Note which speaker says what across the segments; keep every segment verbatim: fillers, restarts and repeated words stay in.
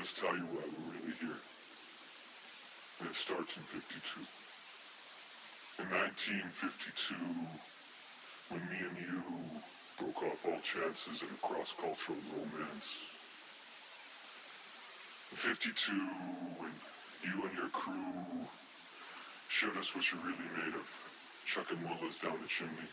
Speaker 1: let's tell you why we're really here. And it starts in fifty-two. In nineteen fifty-two, when me and you broke off all chances at a cross-cultural romance. In fifty-two, when you and your crew showed us what you're really made of, chucking mullahs down the chimney.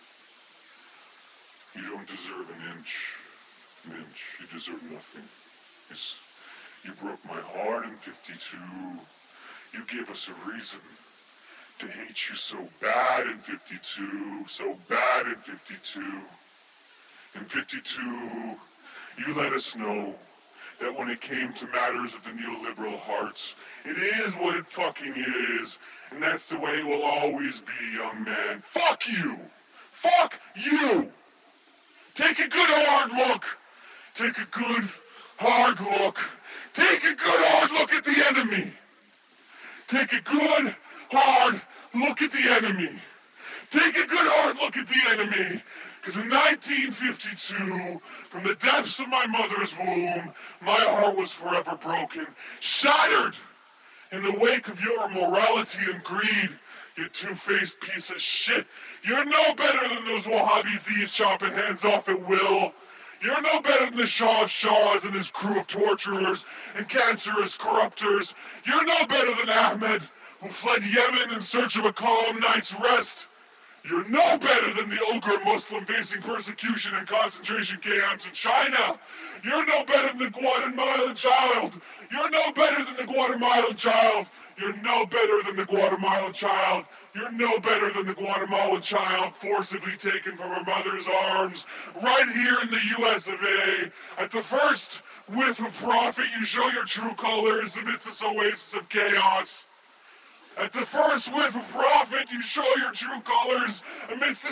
Speaker 1: You don't deserve an inch, an inch, you deserve nothing. Yes. You broke my heart in fifty-two. You gave us a reason to hate you so bad in fifty-two, so bad in fifty-two. In fifty-two, you let us know that when it came to matters of the neoliberal hearts, it is what it fucking is, and that's the way it will always be, young man. Fuck you! Fuck you! Take a good hard look! Take a good hard look! Take a good hard look at the enemy! Take a good hard look at the enemy! Take a good hard look at the enemy! Because in nineteen fifty-two, from the depths of my mother's womb, my heart was forever broken, shattered in the wake of your immorality and greed, you two-faced piece of shit. You're no better than those Wahhabi thieves chopping hands off at will. You're no better than the Shah of Shahs and his crew of torturers and cancerous corruptors. You're no better than Ahmed, who fled Yemen in search of a calm night's rest. You're no better than the Uyghur Muslim facing persecution in concentration camps in China. You're no better than the Guatemalan child. You're no better than the Guatemalan child. You're no better than the Guatemalan child. You're no better than the Guatemalan child forcibly taken from her mother's arms right here in the U S of A. At the first whiff of profit, you show your true colors amidst this oasis of chaos. At the first whiff of profit, you show your true colors amidst